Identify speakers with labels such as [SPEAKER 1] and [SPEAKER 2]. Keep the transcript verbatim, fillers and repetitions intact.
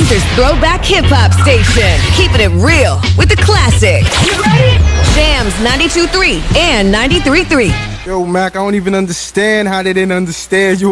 [SPEAKER 1] Weezer's throwback hip-hop station. Keeping it real with the classics. You ready? Jams ninety-two point three and ninety-three point three.
[SPEAKER 2] Yo, Mac, I don't even understand how they didn't understand you.